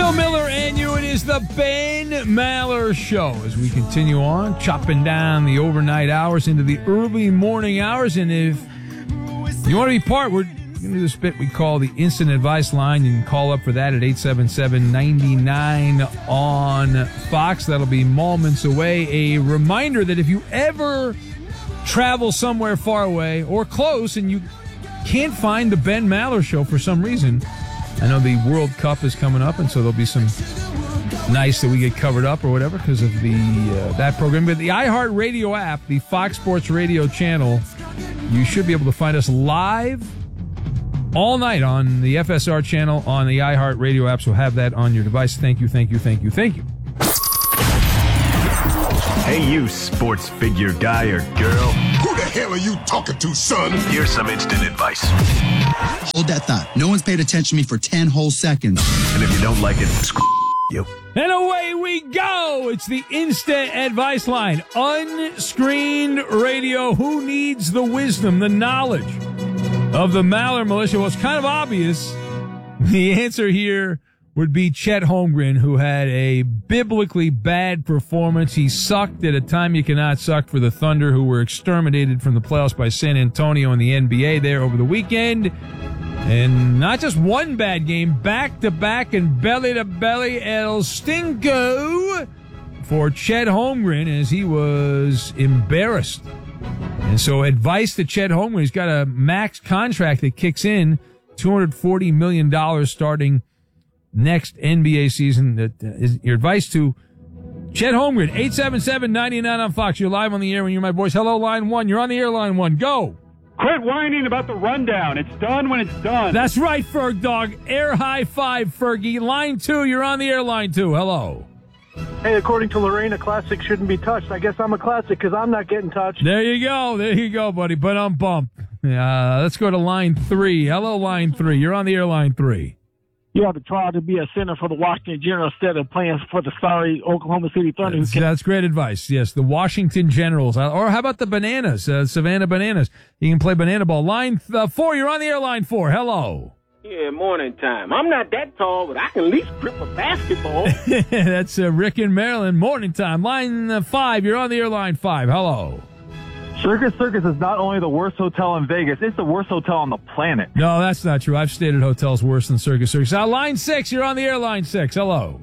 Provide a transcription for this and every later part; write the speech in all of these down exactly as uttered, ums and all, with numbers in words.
Bill Miller and you. It is the Ben Maller Show as we continue on, chopping down the overnight hours into the early morning hours. And if you want to be part, we're going to do this bit we call the Instant Advice Line. You can call up for that at eight seven seven, nine nine on Fox. That'll be moments away. A reminder that if you ever travel somewhere far away or close and you can't find the Ben Maller Show for some reason, I know the World Cup is coming up, and so there'll be some nice that we get covered up or whatever because of the uh, that program. But the iHeartRadio app, the Fox Sports Radio channel, you should be able to find us live all night on the F S R channel on the iHeartRadio app. So have that on your device. Thank you, thank you, thank you, thank you. Hey, you sports figure guy or girl. Who the hell are you talking to, son? Here's some instant advice. Hold that thought. No one's paid attention to me for ten whole seconds. And if you don't like it, screw you. And away we go. It's the Instant Advice Line. Unscreened radio. Who needs the wisdom, the knowledge of the Maller Militia? Well, it's kind of obvious. The answer here would be Chet Holmgren, who had a biblically bad performance. He sucked at a time you cannot suck for the Thunder, who were exterminated from the playoffs by San Antonio in the N B A there over the weekend. And not just one bad game, back-to-back and belly-to-belly El Stinko for Chet Holmgren as he was embarrassed. And so advice to Chet Holmgren, he's got a max contract that kicks in, two hundred forty million dollars starting next N B A season. That uh, is your advice to Chet Holmgren. eight seven seven, nine nine on Fox. You're live on the air when you're my voice. Hello, line one. You're on the air, line one. Go. Quit whining about the rundown. It's done when it's done. That's right, Ferg Dog. Air high five, Fergie. Line two. You're on the air, line two. Hello. Hey, according to Lorraine, a classic shouldn't be touched. I guess I'm a classic because I'm not getting touched. There you go. There you go, buddy. But I'm bumped. Uh, let's go to line three. Hello, line three. You're on the air, line three. You ought to try to be a center for the Washington Generals instead of playing for the sorry Oklahoma City Thunder. That's, that's great advice. Yes, the Washington Generals. Or how about the Bananas, uh, Savannah Bananas? You can play banana ball. Line th- uh, four, you're on the air, line four. Hello. Yeah, morning time. I'm not that tall, but I can at least grip a basketball. That's uh, Rick in Maryland. Morning time. Line uh, five, you're on the air, line five. Hello. Circus Circus is not only the worst hotel in Vegas, it's the worst hotel on the planet. No, that's not true. I've stayed at hotels worse than Circus Circus. Now, line six, you're on the air, line six. Hello.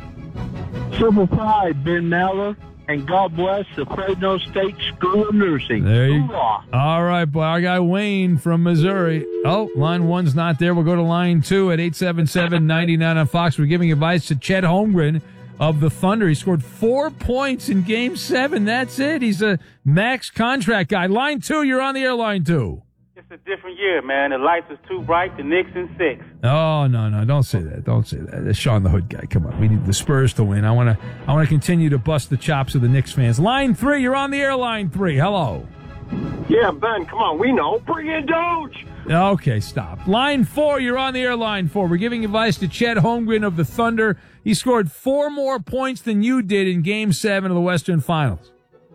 Triple pride, Ben Maller, and God bless the Fresno State School of Nursing. There you go. All right, boy. Our guy Wayne from Missouri. Oh, line one's not there. We'll go to line two at eight seven seven, nine nine on Fox. We're giving advice to Chet Holmgren of the Thunder. He scored four points in game seven. That's it. He's a max contract guy. Line two, you're on the air, line two. It's a different year, man. The lights is too bright. The Knicks in six. Oh, no, no. Don't say that. Don't say that. That's Sean the Hood guy. Come on. We need the Spurs to win. I want to I want to continue to bust the chops of the Knicks fans. Line three, you're on the air, line three. Hello. Yeah, Ben, come on. We know. Bring in Doge. Okay, stop. Line four, you're on the air, line four. We're giving advice to Chet Holmgren of the Thunder. He scored four more points than you did in Game seven of the Western Finals.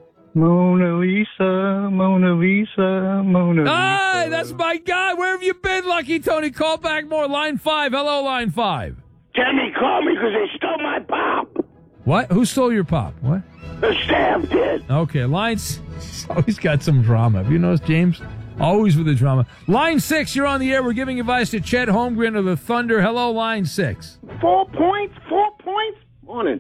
Mona Lisa, Mona Lisa, Mona Lisa. Hi, that's my guy. Where have you been, Lucky Tony? Call back more. Line five. Hello, line five. Timmy, call me because they stole my pop. What? Who stole your pop? What? The Sam did. Okay, lines. He's always got some drama. Have you noticed, James? Always with the drama. Line six, you're on the air. We're giving advice to Chet Holmgren of the Thunder. Hello, line six. Four points? Four points? Morning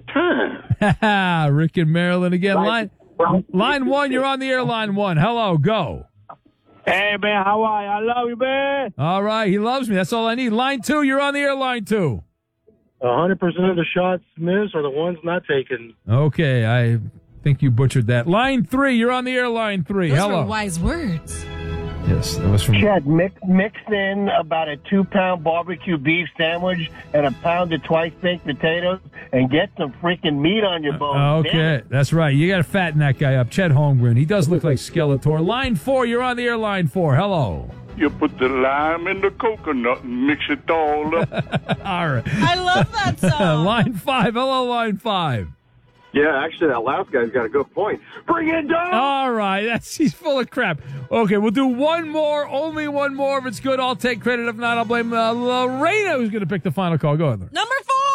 time. Rick in Maryland again. Line line one, you're on the air, line one. Hello, go. Hey, man, how are you? I love you, man. All right, he loves me. That's all I need. Line two, you're on the air, line two. one hundred percent of the shots missed are the ones not taken. Okay, I think you butchered that. Line three, you're on the air, line three. Those Hello. were wise words. Yes, that was from... Chad, mix, mix in about a two-pound barbecue beef sandwich and a pound of twice-baked potatoes and get some freaking meat on your bones. Okay, that's right. You got to fatten that guy up. Chet Holmgren. He does look like Skeletor. Line four, you're on the air, line four. Hello. You put the lime in the coconut and mix it all up. All right. I love that song. Line five. Hello, line five. Yeah, actually, that last guy's got a good point. Bring it down! All right. That's he's full of crap. Okay, we'll do one more. Only one more. If it's good, I'll take credit. If not, I'll blame uh, Lorena, who's going to pick the final call. Go ahead. Number four.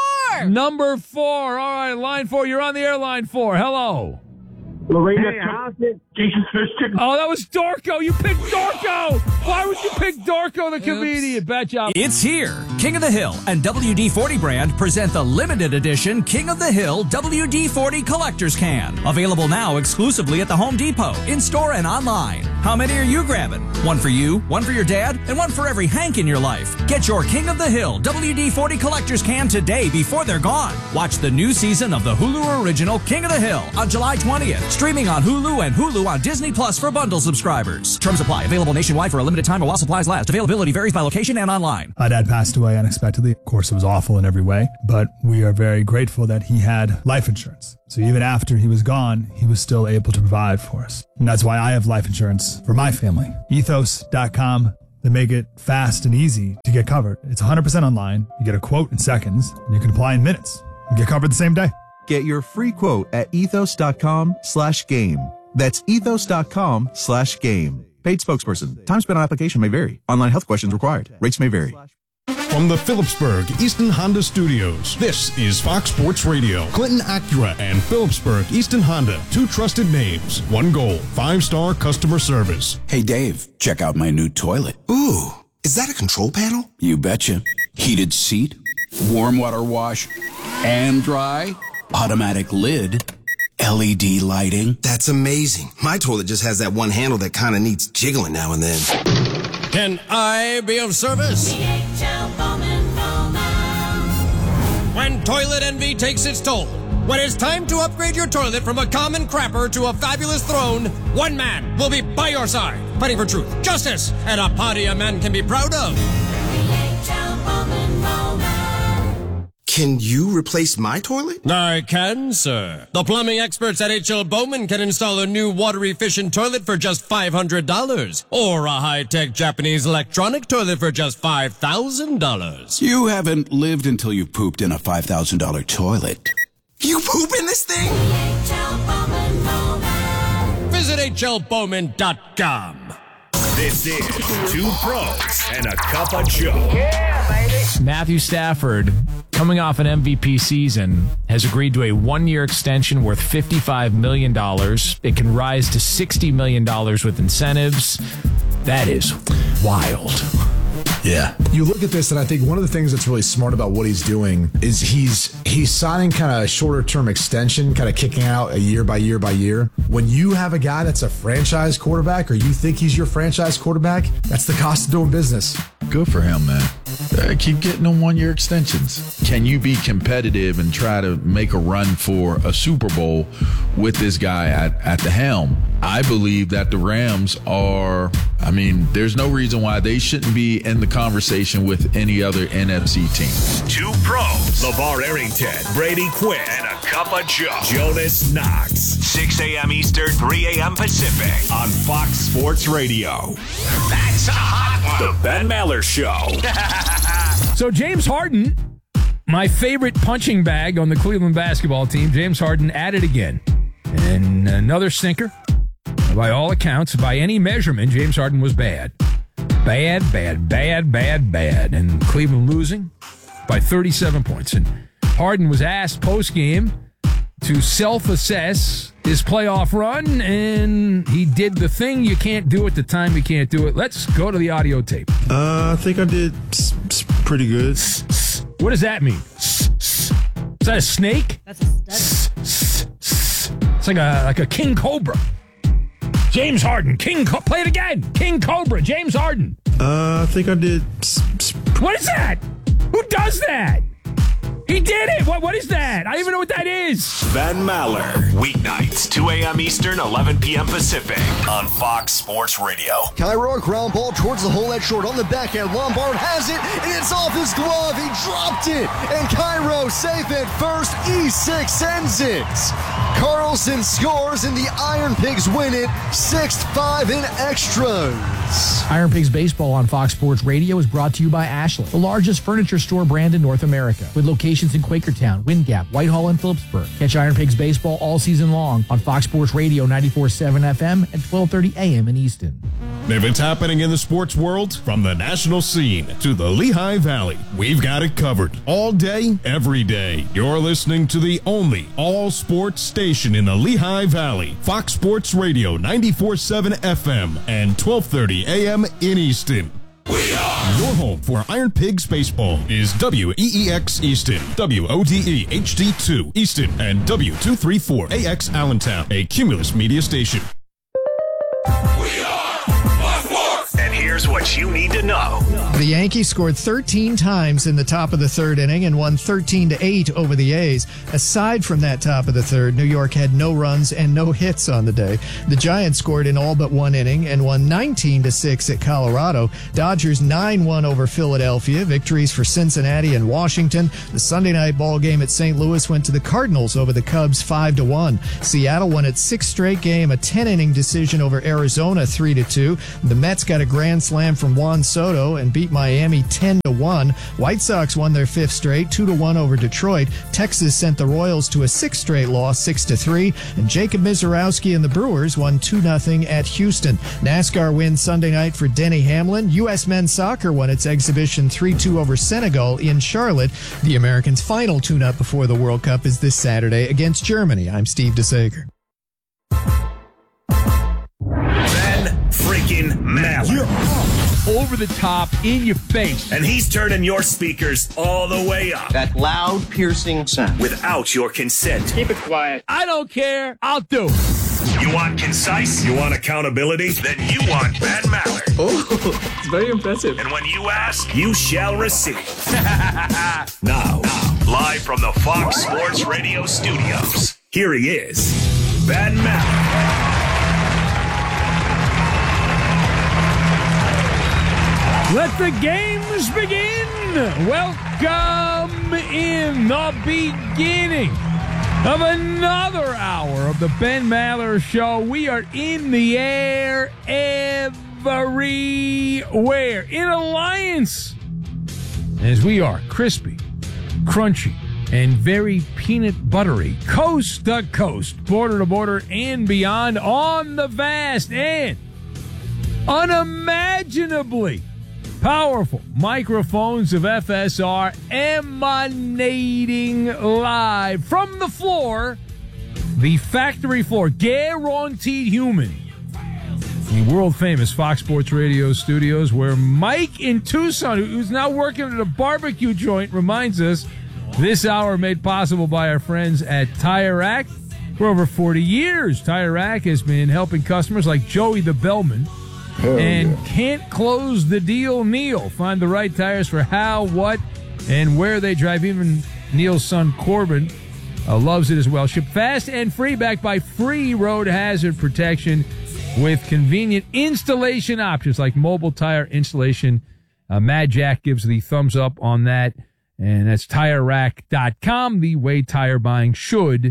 Number four. All right, line four. You're on the air, line four. Hello. Lorena Thompson. Jason's Fish Chicken. Oh, that was Darko. You picked Darko. Why would you pick Darko the comedian? Bet you. It's here. King of the Hill and W D forty brand present the limited edition King of the Hill W D forty Collector's Can. Available now exclusively at the Home Depot, in-store and online. How many are you grabbing? One for you, one for your dad, and one for every Hank in your life. Get your King of the Hill W D forty Collector's Can today before they're gone. Watch the new season of the Hulu original King of the Hill on July twentieth. Streaming on Hulu and Hulu on Disney Plus for bundle subscribers. Terms apply. Available nationwide for a limited time or while supplies last. Availability varies by location and online. My dad passed away unexpectedly. Of course, it was awful in every way, but we are very grateful that he had life insurance. So even after he was gone, he was still able to provide for us. And that's why I have life insurance for my family. ethos dot com. They make it fast and easy to get covered. It's one hundred percent online. You get a quote in seconds, and you can apply in minutes. You get covered the same day. Get your free quote at ethos dot com slash game. That's ethos dot com slash game. Paid spokesperson. Time spent on application may vary. Online health questions required. Rates may vary. From the Phillipsburg Easton Honda Studios, this is Fox Sports Radio. Clinton Acura and Phillipsburg Easton Honda, two trusted names, one goal, five-star customer service. Hey, Dave, check out my new toilet. Ooh, is that a control panel? You betcha. Heated seat, warm water wash, and dry, automatic lid, L E D lighting. That's amazing. My toilet just has that one handle that kind of needs jiggling now and then. Can I be of service? When toilet envy takes its toll, when it's time to upgrade your toilet from a common crapper to a fabulous throne, one man will be by your side, fighting for truth, justice, and a party a man can be proud of. Can you replace my toilet? I can, sir. The plumbing experts at H L Bowman can install a new water-efficient toilet for just five hundred dollars, or a high-tech Japanese electronic toilet for just five thousand dollars. You haven't lived until you've pooped in a five thousand dollars toilet. You poop in this thing? Visit H L Bowman dot com. This is Two Pros and a Cup of Joe. Yeah, baby. Matthew Stafford, coming off an M V P season, has agreed to a one-year extension worth fifty-five million dollars. It can rise to sixty million dollars with incentives. That is wild. Yeah. You look at this, and I think one of the things that's really smart about what he's doing is he's he's signing kind of a shorter-term extension, kind of kicking out a year by year by year. When you have a guy that's a franchise quarterback, or you think he's your franchise quarterback, that's the cost of doing business. Good for him, man. Uh, keep getting them one-year extensions. Can you be competitive and try to make a run for a Super Bowl with this guy at, at the helm? I believe that the Rams are, I mean, there's no reason why they shouldn't be in the conversation with any other N F C team. Two Pros, LeVar Arrington, Brady Quinn, and a Cup of Joe. Jonas Knox. six a.m. Eastern, three a.m. Pacific on Fox Sports Radio. That's a hot one. The Ben Maller Show. So James Harden, my favorite punching bag on the Cleveland basketball team, James Harden at it again. And another stinker. By all accounts, by any measurement, James Harden was bad. Bad, bad, bad, bad, bad. And Cleveland losing by thirty-seven points. And Harden was asked post-game to self-assess his playoff run, and he did the thing you can't do at the time you can't do it. Let's go to the audio tape. Uh, I think I did s- s- pretty good. What does that mean? Is that a snake? That's a stutter. It's like a like a king cobra. James Harden, King Co- play it again. King Cobra, James Harden. Uh, I think I did s- s- What is that? Who does that? He did it. What? What is that? I don't even know what that is. Ben Maller, weeknights, two a.m. Eastern, eleven p.m. Pacific on Fox Sports Radio. Cairo, ground ball towards the hole, that short on the backhand. Lombard has it, and it's off his glove. He dropped it, and Cairo safe at first. E six sends it. Carlson scores, and the Iron Pigs win it six five in extras. Iron Pigs Baseball on Fox Sports Radio is brought to you by Ashland, the largest furniture store brand in North America, with locations in Quakertown, Wind Gap, Whitehall, and Phillipsburg. Catch Iron Pigs Baseball all season long on Fox Sports Radio ninety-four point seven F M and twelve thirty A M in Easton. If it's happening in the sports world, from the national scene to the Lehigh Valley, we've got it covered. All day, every day. You're listening to the only all-sports station in the Lehigh Valley. Fox Sports Radio, ninety-four point seven F M and twelve thirty A M in Easton. We are your home for Iron Pigs baseball is W E E X Easton, W O D E H D two Easton, and W two thirty-four A X Allentown, a Cumulus media station. We are Fox Sports. And here's what you need to know. The Yankees scored thirteen times in the top of the third inning and won thirteen to eight over the A's. Aside from that top of the third, New York had no runs and no hits on the day. The Giants scored in all but one inning and won nineteen to six at Colorado. Dodgers nine one over Philadelphia. Victories for Cincinnati and Washington. The Sunday night ball game at Saint Louis went to the Cardinals over the Cubs five to one. Seattle won its sixth straight game, a ten-inning decision over Arizona three to two. The Mets got a grand slam from Juan Soto and beat Miami ten to one. White Sox won their fifth straight, two to one over Detroit. Texas sent the Royals to a sixth straight loss, six to three. And Jacob Mizorowski and the Brewers won two nothing at Houston. NASCAR wins Sunday night for Denny Hamlin. U S men's soccer won its exhibition three two over Senegal in Charlotte. The Americans' final tune-up before the World Cup is this Saturday against Germany. I'm Steve DeSager. Ben freaking Maller. You're over the top, in your face. And he's turning your speakers all the way up. That loud, piercing sound. Without your consent. Keep it quiet. I don't care. I'll do it. You want concise? You want accountability? Then you want Ben Maller. Oh, it's very impressive. And when you ask, you shall receive. now, now, live from the Fox Sports Radio studios, here he is, Ben Maller. Let the games begin. Welcome in the beginning of another hour of the Ben Maller Show. We are in the air everywhere in Alliance, as we are crispy, crunchy, and very peanut buttery, coast to coast, border to border, and beyond on the vast and unimaginably powerful microphones of F S R, emanating live from the floor, the factory floor, guaranteed human, the world-famous Fox Sports Radio studios, where Mike in Tucson, who's now working at a barbecue joint, reminds us this hour made possible by our friends at Tire Rack. For over forty years, Tire Rack has been helping customers like Joey the Bellman Hell and yeah. Can't close the deal, Neil. Find the right tires for how, what, and where they drive. Even Neil's son, Corbin, uh, loves it as well. Ship fast and free, backed by free road hazard protection with convenient installation options like mobile tire installation. Uh, Mad Jack gives the thumbs up on that, and that's tire rack dot com, the way tire buying should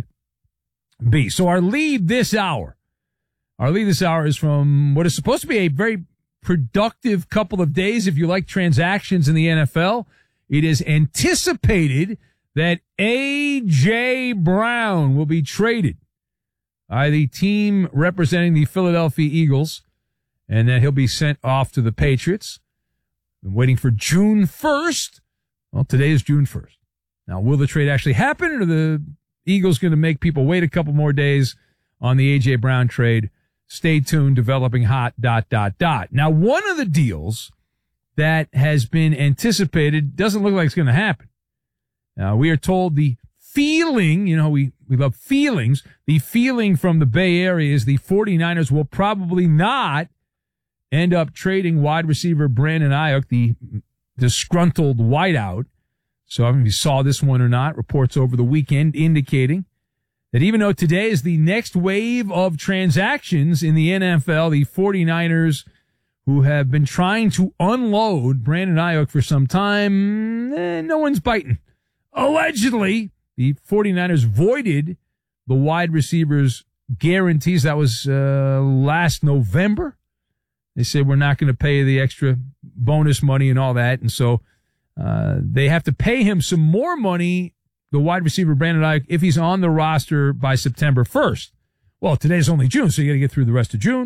be. So our lead this hour. Our lead this hour is from what is supposed to be a very productive couple of days if you like transactions in the N F L. It is anticipated that A J. Brown will be traded by the team representing the Philadelphia Eagles, and that he'll be sent off to the Patriots. Been waiting for June first. Well, today is June first. Now, will the trade actually happen, or are the Eagles going to make people wait a couple more days on the A J. Brown trade? Stay tuned, developing hot, dot, dot, dot. Now, one of the deals that has been anticipated doesn't look like it's going to happen. Now, we are told the feeling, you know, we, we love feelings. The feeling from the Bay Area is the 49ers will probably not end up trading wide receiver Brandon Ayuk, the disgruntled wideout. So I don't know if you saw this one or not. Reports over the weekend indicating that even though today is the next wave of transactions in the N F L, the 49ers, who have been trying to unload Brandon Ayuk for some time, eh, no one's biting. Allegedly, the 49ers voided the wide receivers' guarantees. That was uh, last November. They said we're not going to pay the extra bonus money and all that, and so uh, they have to pay him some more money, the wide receiver Brandon Ayuk, if he's on the roster by September first. Well, today's only June, so you got to get through the rest of June.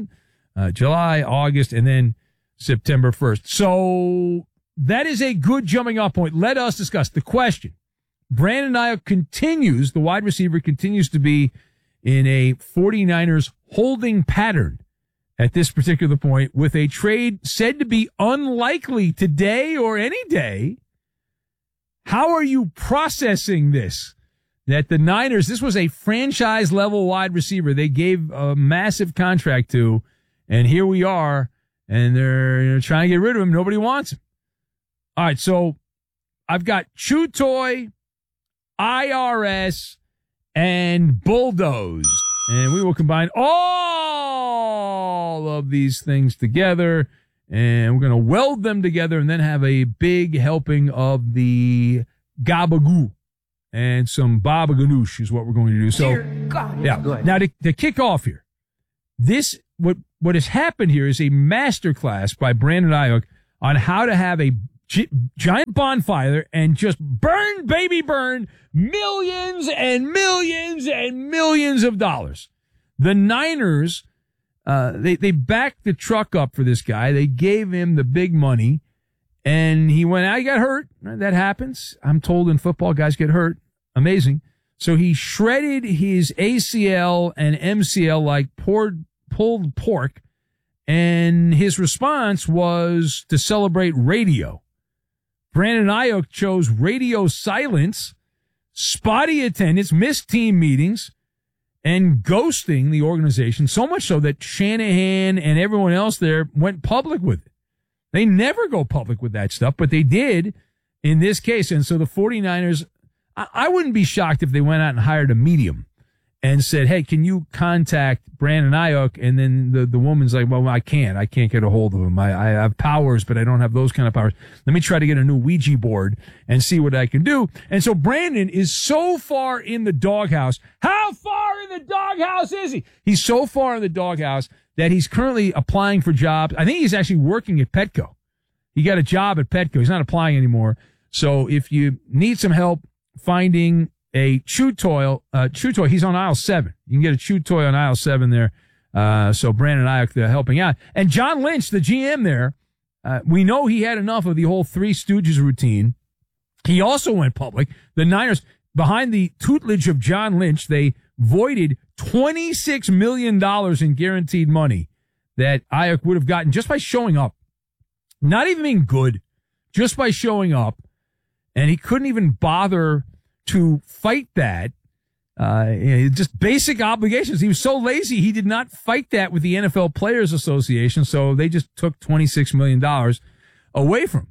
uh, July, August, and then September first. So that is a good jumping off point. Let us discuss the question. Brandon Ayuk continues, the wide receiver continues to be in a 49ers holding pattern at this particular point, with a trade said to be unlikely today or any day. How are you processing this? That the Niners, this was a franchise level wide receiver they gave a massive contract to, and here we are, and they're, you know, trying to get rid of him. Nobody wants him. All right, so I've got Chew Toy, I R S, and Bulldoze, and we will combine all of these things together, and we're going to weld them together and then have a big helping of the gabagoo and some baba ganoush is what we're going to do. So, yeah. Now to, to kick off here, this what what has happened here is a masterclass by Brandon Ayuk on how to have a gi- giant bonfire and just burn, baby, burn millions and millions and millions of dollars. The Niners, uh, they they backed the truck up for this guy. They gave him the big money. And he went out, he got hurt. That happens. I'm told in football, guys get hurt. Amazing. So he shredded his A C L and M C L like poured, pulled pork. And his response was to celebrate radio. Brandon Ayuk chose radio silence, spotty attendance, missed team meetings, and ghosting the organization. So much so that Shanahan and everyone else there went public with it. They never go public with that stuff, but they did in this case. And so the 49ers, I, I wouldn't be shocked if they went out and hired a medium and said, hey, can you contact Brandon Ayuk? And then the, the woman's like, well, I can't. I can't get a hold of him. I, I have powers, but I don't have those kind of powers. Let me try to get a new Ouija board and see what I can do. And so Brandon is so far in the doghouse. How far in the doghouse is he? He's so far in the doghouse that he's currently applying for jobs. I think he's actually working at Petco. He got a job at Petco. He's not applying anymore. So if you need some help finding a Chew Toy, uh, Chew Toy, he's on aisle seven. You can get a Chew Toy on aisle seven there. Uh, so Brandon Ayuk, they're helping out. And John Lynch, the G M there, uh, we know he had enough of the whole Three Stooges routine. He also went public. The Niners, behind the tutelage of John Lynch, they voided twenty-six million dollars in guaranteed money that Ayuk would have gotten just by showing up. Not even being good, just by showing up. And he couldn't even bother to fight that. Uh, you know, just basic obligations. He was so lazy, he did not fight that with the N F L Players Association, so they just took twenty-six million dollars away from him.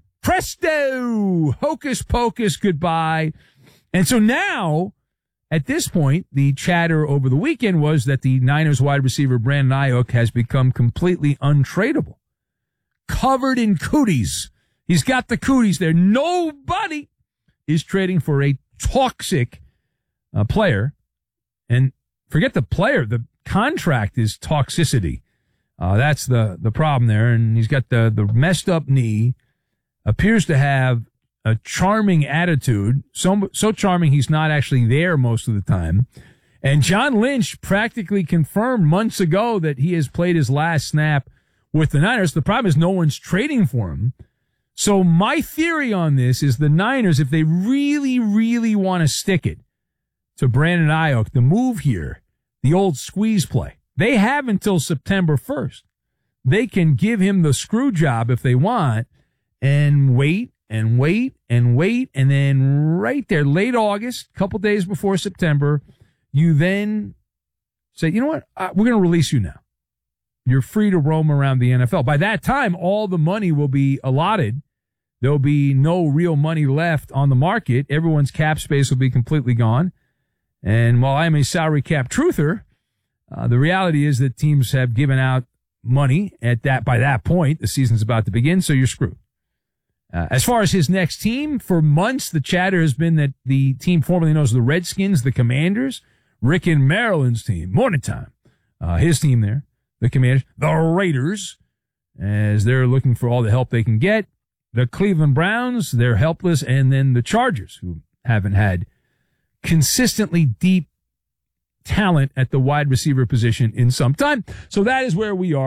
Presto! Hocus pocus, goodbye. And so now, at this point, the chatter over the weekend was that the Niners wide receiver Brandon Ayuk has become completely untradeable. Covered in cooties. He's got the cooties there. Nobody is trading for a toxic uh, player. And forget the player. The contract is toxicity. Uh, that's the, the problem there. And he's got the, the messed up knee. Appears to have a charming attitude, so so charming he's not actually there most of the time. And John Lynch practically confirmed months ago that he has played his last snap with the Niners. The problem is no one's trading for him. So my theory on this is the Niners, if they really, really want to stick it to Brandon Ayuk, the move here, the old squeeze play, they have until September first. They can give him the screw job if they want and wait and wait and wait. And then right there, late August, a couple days before September, you then say, you know what? Uh, we're going to release you now. You're free to roam around the N F L. By that time, all the money will be allotted. There'll be no real money left on the market. Everyone's cap space will be completely gone. And while I'm a salary cap truther, uh, the reality is that teams have given out money at that, by that point. The season's about to begin, so you're screwed. Uh, as far as his next team, for months, the chatter has been that the team formerly known as the Redskins, the Commanders, Rick and Maryland's team, morning time, uh, his team there, the Commanders, the Raiders, as they're looking for all the help they can get, the Cleveland Browns, they're helpless, and then the Chargers, who haven't had consistently deep talent at the wide receiver position in some time. So that is where we are.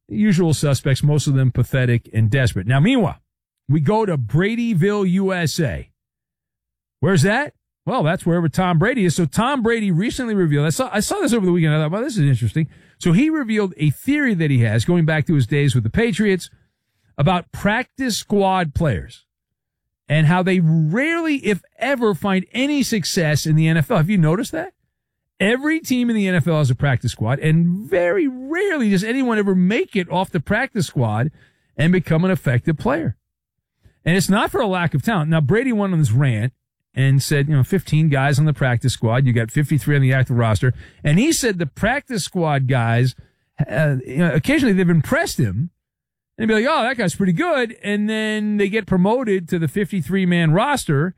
usual suspects, most of them pathetic and desperate. Now, meanwhile, we go to Bradyville, U S A. Where's that? Well, that's wherever Tom Brady is. So Tom Brady recently revealed, I saw, I saw this over the weekend. I thought, well, this is interesting. So he revealed a theory that he has going back to his days with the Patriots about practice squad players and how they rarely, if ever, find any success in the N F L. Have you noticed that? Every team in the N F L has a practice squad, and very rarely does anyone ever make it off the practice squad and become an effective player. And it's not for a lack of talent. Now, Brady went on this rant and said, you know, fifteen guys on the practice squad. You got fifty-three on the active roster. And he said the practice squad guys, uh, you know, occasionally they've impressed him. And he'd be like, oh, that guy's pretty good. And then they get promoted to the fifty-three man roster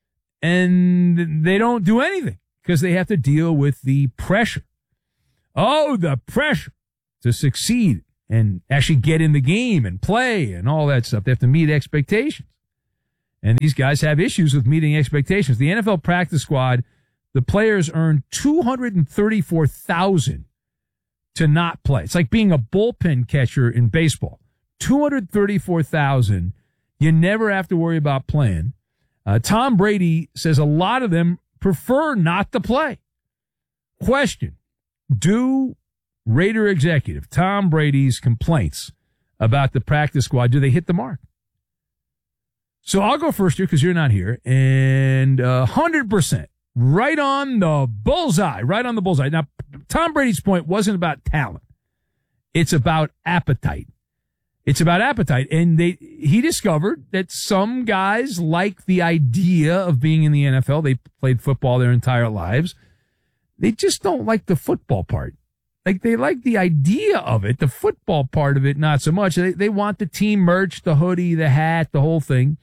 and they don't do anything because they have to deal with the pressure. Oh, the pressure to succeed and actually get in the game and play and all that stuff. They have to meet expectations. And these guys have issues with meeting expectations. The N F L practice squad, the players earn two hundred thirty-four thousand dollars to not play. It's like being a bullpen catcher in baseball. two hundred thirty-four thousand dollars. You never have to worry about playing. Uh, Tom Brady says a lot of them prefer not to play. Question: do Raider executive Tom Brady's complaints about the practice squad, do they hit the mark? So I'll go first here because you're not here. And uh, one hundred percent, right on the bullseye, right on the bullseye. Now, Tom Brady's point wasn't about talent. It's about appetite. It's about appetite. And they he discovered that some guys like the idea of being in the N F L. They played football their entire lives. They just don't like the football part. Like, they like the idea of it, the football part of it, not so much. They, they want the team merch, the hoodie, the hat, the whole thing.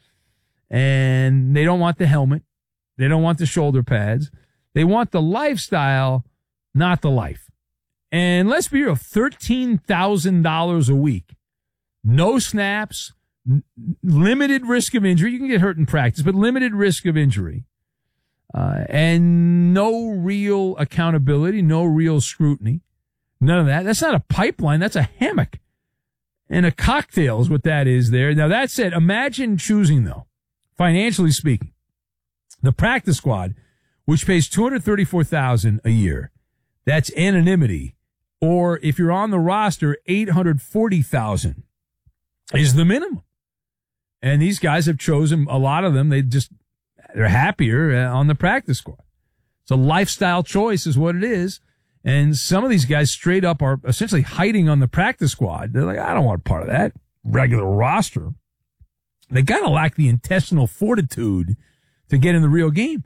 And they don't want the helmet. They don't want the shoulder pads. They want the lifestyle, not the life. And let's be real, thirteen thousand dollars a week. No snaps, n- limited risk of injury. You can get hurt in practice, but limited risk of injury. Uh, and no real accountability, no real scrutiny. None of that. That's not a pipeline. That's a hammock. And a cocktail is what that is there. Now, that said, imagine choosing, though, financially speaking, the practice squad, which pays two hundred thirty-four thousand dollars a year. That's anonymity. Or if you're on the roster, eight hundred forty thousand dollars is the minimum. And these guys have chosen, a lot of them, they just, they're happier on the practice squad. It's a lifestyle choice is what it is. And some of these guys straight up are essentially hiding on the practice squad. They're like, I don't want part of that regular roster. They got to lack the intestinal fortitude to get in the real game.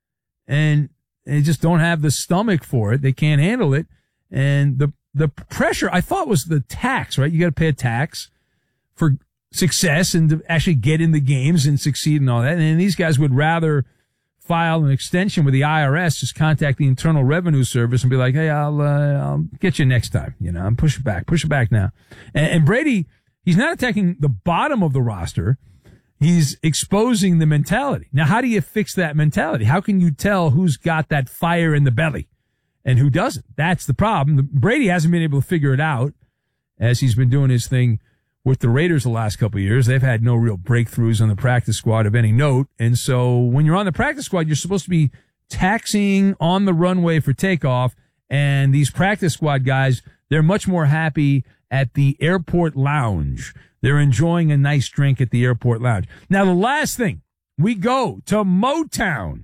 And they just don't have the stomach for it. They can't handle it. And the, the pressure, I thought, was the tax, right? You got to pay a tax for success and to actually get in the games and succeed and all that. And these guys would rather file an extension with the I R S, just contact the Internal Revenue Service and be like, hey, I'll, uh, I'll get you next time. You know, I'm push it back, push it back now. And, and Brady, he's not attacking the bottom of the roster. He's exposing the mentality. Now, how do you fix that mentality? How can you tell who's got that fire in the belly and who doesn't? That's the problem. Brady hasn't been able to figure it out as he's been doing his thing with the Raiders the last couple of years. They've had no real breakthroughs on the practice squad of any note. And so when you're on the practice squad, you're supposed to be taxiing on the runway for takeoff. And these practice squad guys, they're much more happy at the airport lounge. They're enjoying a nice drink at the airport lounge. Now, the last thing, we go to Motown,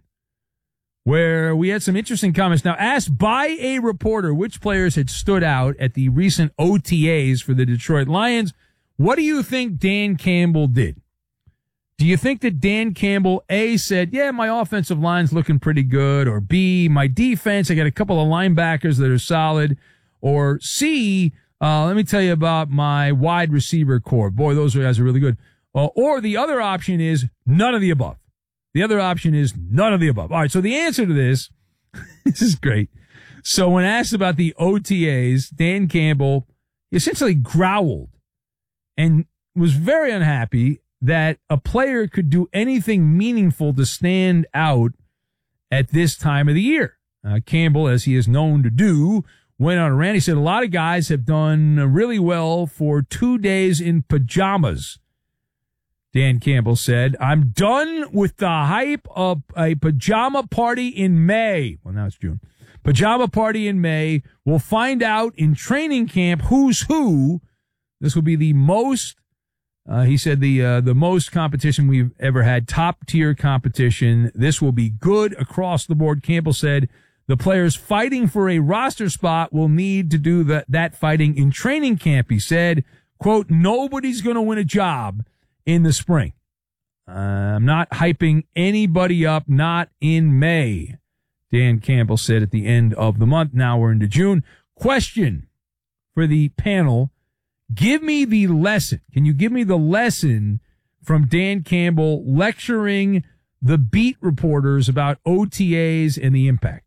where we had some interesting comments. Now, asked by a reporter which players had stood out at the recent O T As for the Detroit Lions, what do you think Dan Campbell did? Do you think that Dan Campbell, A, said, yeah, my offensive line's looking pretty good, or B, my defense, I got a couple of linebackers that are solid, or C, uh, let me tell you about my wide receiver core. Boy, those guys are really good. Uh, or the other option is none of the above. The other option is none of the above. All right, so the answer to this, this is great. So when asked about the O T As, Dan Campbell essentially growled and was very unhappy that a player could do anything meaningful to stand out at this time of the year. Uh, Campbell, as he is known to do, went on a rant. He said a lot of guys have done really well for two days in pajamas. Dan Campbell said, I'm done with the hype of a pajama party in May. Well, now it's June. Pajama party in May. We'll find out in training camp who's who. This will be the most, uh, he said, the uh, the most competition we've ever had, top-tier competition. This will be good across the board. Campbell said the players fighting for a roster spot will need to do the, that fighting in training camp. He said, quote, nobody's going to win a job in the spring. Uh, I'm not hyping anybody up, not in May, Dan Campbell said at the end of the month. Now we're into June. Question for the panel. Give me the lesson. Can you give me the lesson from Dan Campbell lecturing the beat reporters about O T As and the impact?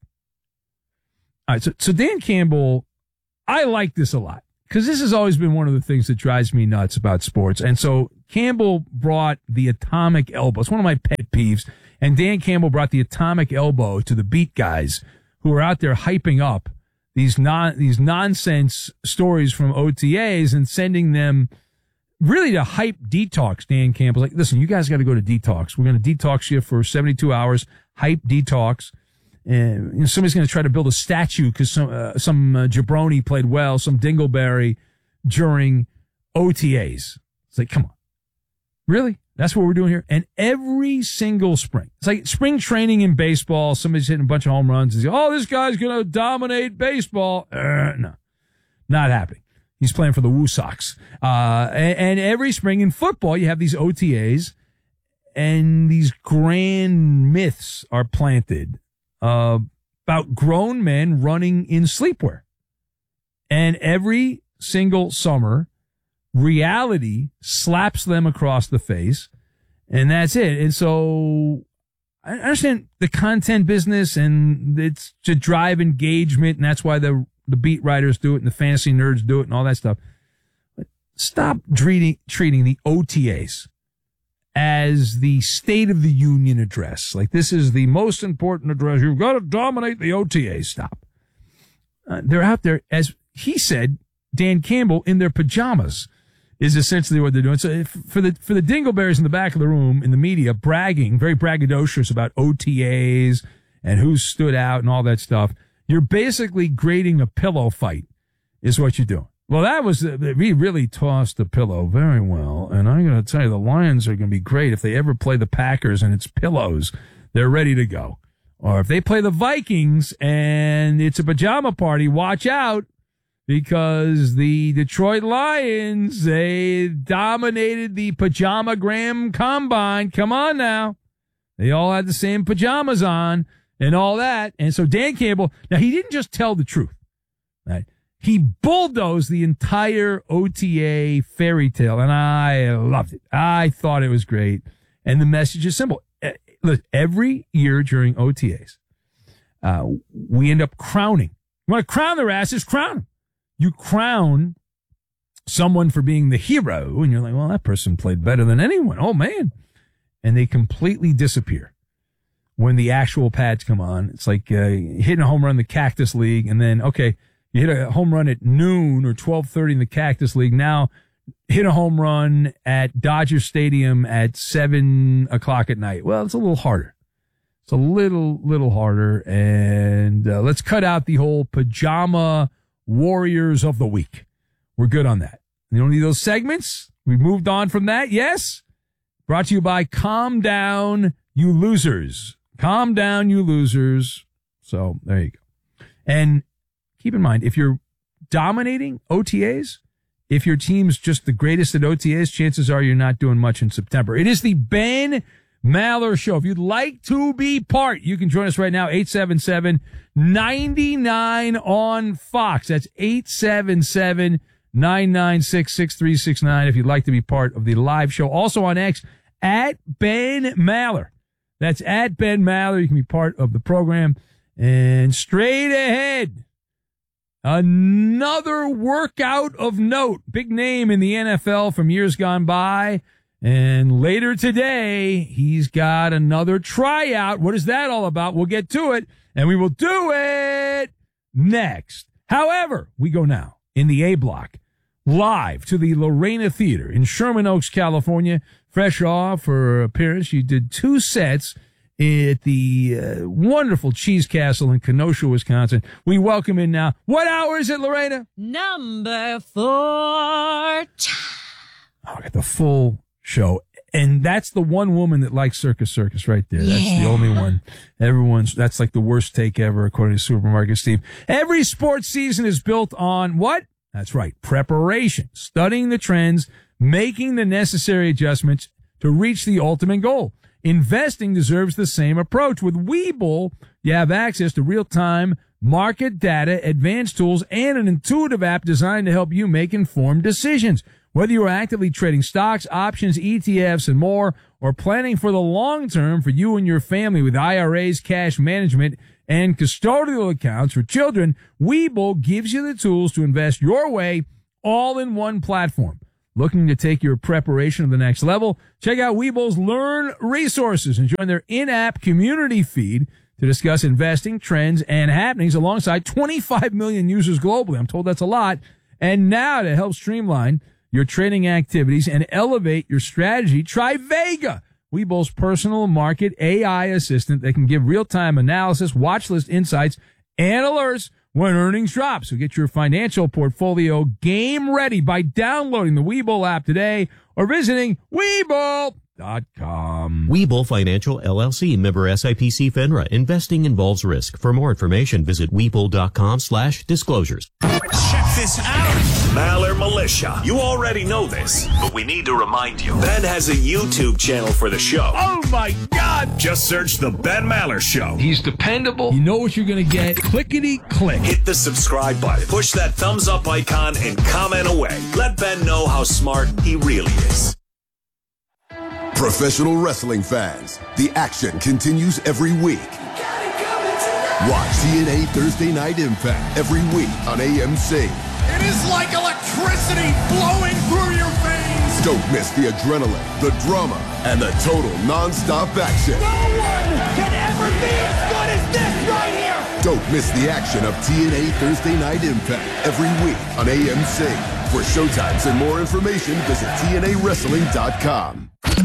All right, so, so Dan Campbell, I like this a lot because this has always been one of the things that drives me nuts about sports. And so Campbell brought the atomic elbow. It's one of my pet peeves. And Dan Campbell brought the atomic elbow to the beat guys who are out there hyping up these non these nonsense stories from O T As and sending them really to hype detox. Dan Campbell's like, listen, you guys got to go to detox. We're going to detox you for seventy-two hours, hype detox. And you know, somebody's going to try to build a statue because some, uh, some uh, jabroni played well, some dingleberry during O T As. It's like, come on. Really? That's what we're doing here? And every single spring, it's like spring training in baseball. Somebody's hitting a bunch of home runs and say, oh, this guy's going to dominate baseball. Uh, no, not happening. He's playing for the Woo Sox. Uh, and, and every spring in football, you have these O T As and these grand myths are planted uh, about grown men running in sleepwear. And every single summer, reality slaps them across the face, and that's it. And so I understand the content business, and it's to drive engagement, and that's why the the beat writers do it, and the fantasy nerds do it, and all that stuff. But stop treating treating the O T As as the State of the Union address. Like, this is the most important address. You've got to dominate the O T As. Stop. Uh, they're out there, as he said, Dan Campbell, in their pajamas is essentially what they're doing. So if, for the for the dingleberries in the back of the room in the media bragging, very braggadocious about O T As and who stood out and all that stuff, you're basically grading a pillow fight is what you're doing. Well, that was, we really tossed the pillow very well. And I'm going to tell you, the Lions are going to be great if they ever play the Packers and it's pillows. They're ready to go. Or if they play the Vikings and it's a pajama party, watch out. Because the Detroit Lions, they dominated the Pajamagram Combine. Come on now. They all had the same pajamas on and all that. And so Dan Campbell, now he didn't just tell the truth, right? He bulldozed the entire O T A fairy tale, and I loved it. I thought it was great. And the message is simple. Look, every year during O T As, uh, we end up crowning. You want to crown their asses? Crown them. You crown someone for being the hero, and you're like, well, that person played better than anyone. Oh, man. And they completely disappear when the actual pads come on. It's like uh, hitting a home run in the Cactus League, and then, okay, you hit a home run at noon or twelve thirty in the Cactus League. Now hit a home run at Dodger Stadium at seven o'clock at night. Well, it's a little harder. It's a little, little harder. And uh, let's cut out the whole pajama Warriors of the week. We're good on that. You don't need those segments. We moved on from that. Yes. Brought to you by Calm Down, You Losers. Calm down, you losers. So there you go. And keep in mind, if you're dominating O T As, if your team's just the greatest at O T As, chances are you're not doing much in September. It is the Ben Maller Show. If you'd like to be part, you can join us right now, eight seven seven, nine nine on Fox. That's eight seven seven, nine nine six, six three six nine if you'd like to be part of the live show. Also on X, at Ben Maller. That's at Ben Maller. You can be part of the program. And straight ahead, another workout of note. Big name in the N F L from years gone by. And later today, he's got another tryout. What is that all about? We'll get to it, and we will do it next. However, we go now in the A block, live to the Lorena Theater in Sherman Oaks, California. Fresh off her appearance, she did two sets at the uh, wonderful Cheese Castle in Kenosha, Wisconsin. We welcome in now. What hour is it, Lorena? Number four. Oh, I got the full show. And that's the one woman that likes Circus Circus right there. That's Yeah. the only one. Everyone's, that's like the worst take ever, according to Supermarket Steve. Every sports season is built on what? That's right. Preparation, studying the trends, making the necessary adjustments to reach the ultimate goal. Investing deserves the same approach. With Webull, you have access to real-time market data, advanced tools, and an intuitive app designed to help you make informed decisions. Whether you are actively trading stocks, options, E T Fs, and more, or planning for the long term for you and your family with I R As, cash management, and custodial accounts for children, Webull gives you the tools to invest your way all in one platform. Looking to take your preparation to the next level? Check out Webull's Learn resources and join their in-app community feed to discuss investing, trends, and happenings alongside twenty-five million users globally. I'm told that's a lot. And now to help streamline your trading activities and elevate your strategy, try Vega, Webull's personal market A I assistant that can give real-time analysis, watch list insights, and alerts when earnings drop. So get your financial portfolio game ready by downloading the Webull app today or visiting Webull dot com. Webull Financial L L C, member S I P C FINRA. Investing involves risk. For more information, visit Webull dot com slash disclosures. Check this out. Maller Militia. You already know this, but we need to remind you. Ben has a YouTube channel for the show. Oh my God! Just search The Ben Maller Show. He's dependable. You know what you're going to get. Clickety click. Hit the subscribe button. Push that thumbs up icon and comment away. Let Ben know how smart he really is. Professional wrestling fans, the action continues every week. Watch T N A Thursday Night Impact every week on A M C. It is like electricity flowing through your veins. Don't miss the adrenaline, the drama, and the total non-stop action. No one can ever be as good as this right here. Don't miss the action of T N A Thursday Night Impact every week on A M C. For showtimes and more information, visit T N A wrestling dot com.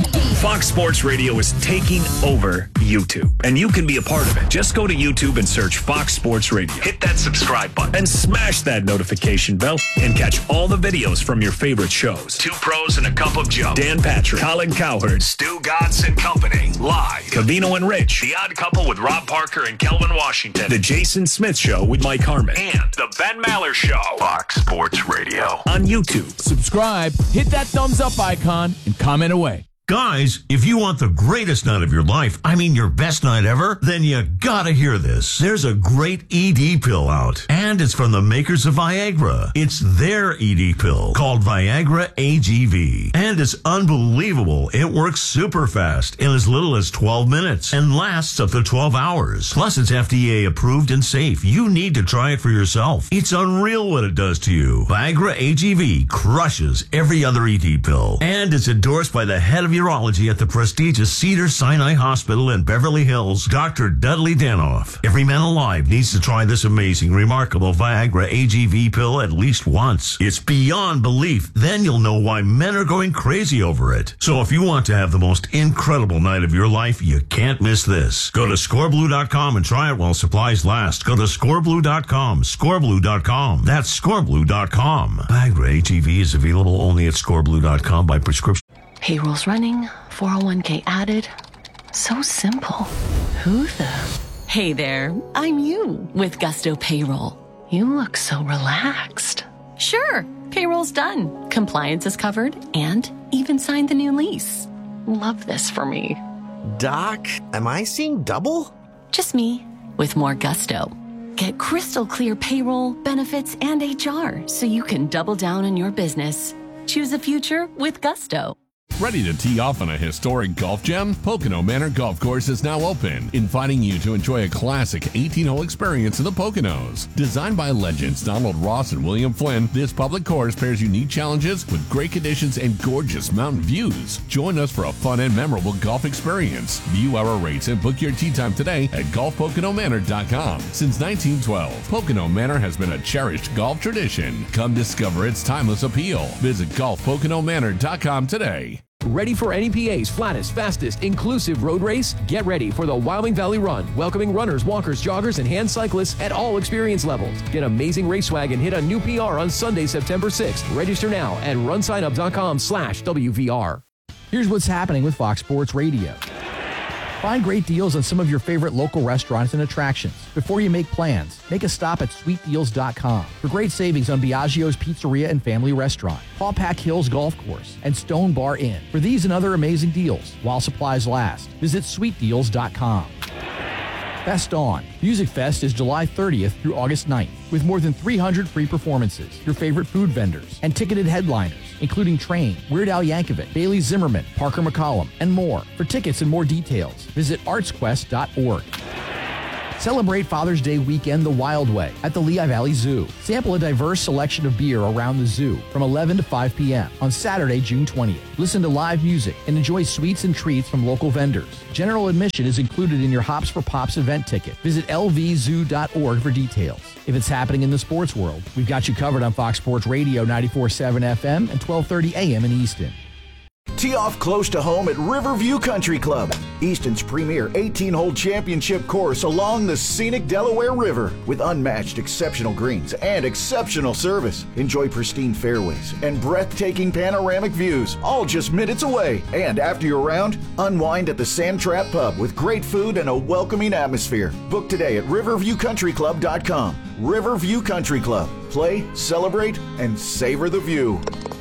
Fox Sports Radio is taking over YouTube, and you can be a part of it. Just go to YouTube and search Fox Sports Radio. Hit that subscribe button and smash that notification bell and catch all the videos from your favorite shows. Two Pros and a Cup of Joe, Dan Patrick, Colin Cowherd, Stu Godson Company, Live, Cavino and Rich, The Odd Couple with Rob Parker and Kelvin Washington, The Jason Smith Show with Mike Harmon, and The Ben Maller Show. Fox Sports Radio on YouTube. Subscribe, hit that thumbs up icon, and comment away. Guys, if you want the greatest night of your life, I mean your best night ever, then you gotta hear this. There's a great E D pill out, and it's from the makers of Viagra. It's their E D pill called Viagra A G V, and it's unbelievable. It works super fast in as little as twelve minutes and lasts up to twelve hours. Plus, it's F D A approved and safe. You need to try it for yourself. It's unreal what it does to you. Viagra A G V crushes every other E D pill, and it's endorsed by the head of urology at the prestigious Cedars-Sinai Hospital in Beverly Hills, Doctor Dudley Danoff. Every man alive needs to try this amazing, remarkable Viagra A G V pill at least once. It's beyond belief. Then you'll know why men are going crazy over it. So if you want to have the most incredible night of your life, you can't miss this. Go to score blue dot com and try it while supplies last. Go to score blue dot com, score blue dot com. That's score blue dot com. Viagra A G V is available only at score blue dot com by prescription. Payroll's running, four oh one k added. So simple. Who the? Hey there, I'm you with Gusto Payroll. You look so relaxed. Sure, payroll's done. Compliance is covered and even signed the new lease. Love this for me. Doc, am I seeing double? Just me with more gusto. Get crystal clear payroll, benefits, and H R so you can double down on your business. Choose a future with Gusto. Ready to tee off on a historic golf gem? Pocono Manor Golf Course is now open, inviting you to enjoy a classic eighteen-hole experience in the Poconos. Designed by legends Donald Ross and William Flynn, this public course pairs unique challenges with great conditions and gorgeous mountain views. Join us for a fun and memorable golf experience. View our rates and book your tee time today at golf pocono manor dot com. Since nineteen twelve, Pocono Manor has been a cherished golf tradition. Come discover its timeless appeal. Visit golf pocono manor dot com today. Ready for N E P A's flattest, fastest, inclusive road race? Get ready for the Wyoming Valley Run, welcoming runners, walkers, joggers, and hand cyclists at all experience levels. Get amazing race swag and hit a new P R on Sunday, September sixth. Register now at run sign up dot com slash W V R. Here's what's happening with Fox Sports Radio. Find great deals on some of your favorite local restaurants and attractions. Before you make plans, make a stop at sweet deals dot com for great savings on Biagio's Pizzeria and Family Restaurant, Paw Pack Hills Golf Course, and Stone Bar Inn. For these and other amazing deals, while supplies last, visit sweet deals dot com. Fest On. Music Fest is July thirtieth through August ninth, with more than three hundred free performances, your favorite food vendors, and ticketed headliners, including Train, Weird Al Yankovic, Bailey Zimmerman, Parker McCollum, and more. For tickets and more details, visit arts quest dot org. Celebrate Father's Day weekend the Wild Way at the Lehigh Valley Zoo. Sample a diverse selection of beer around the zoo from eleven to five p.m. on Saturday, June twentieth. Listen to live music and enjoy sweets and treats from local vendors. General admission is included in your Hops for Pops event ticket. Visit L V zoo dot org for details. If it's happening in the sports world, we've got you covered on Fox Sports Radio ninety-four point seven F M and twelve thirty A M in Easton. Tee off close to home at Riverview Country Club, Easton's premier eighteen-hole championship course along the scenic Delaware River with unmatched exceptional greens and exceptional service. Enjoy pristine fairways and breathtaking panoramic views, all just minutes away. And after your round, unwind at the Sand Trap Pub with great food and a welcoming atmosphere. Book today at riverview country club dot com. Riverview Country Club. Play, celebrate, and savor the view.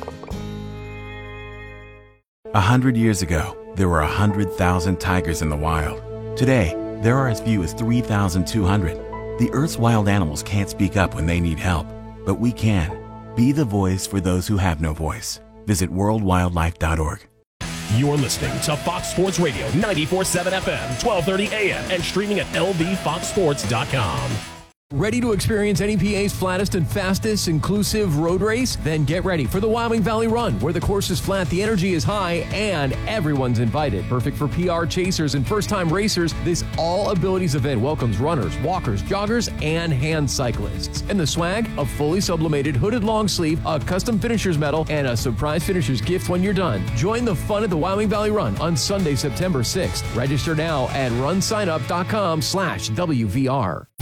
A hundred years ago, there were a hundred thousand tigers in the wild. Today, there are as few as three thousand two hundred. The Earth's wild animals can't speak up when they need help, but we can. Be the voice for those who have no voice. Visit world wildlife dot org. You're listening to Fox Sports Radio ninety-four point seven F M, twelve thirty A M, and streaming at L V fox sports dot com. Ready to experience N E P A's flattest and fastest inclusive road race? Then get ready for the Wyoming Valley Run, where the course is flat, the energy is high, and everyone's invited. Perfect for P R chasers and first-time racers, this all-abilities event welcomes runners, walkers, joggers, and hand cyclists. And the swag? A fully sublimated hooded long sleeve, a custom finisher's medal, and a surprise finisher's gift when you're done. Join the fun at the Wyoming Valley Run on Sunday, September sixth. Register now at run sign up dot com slash W V R.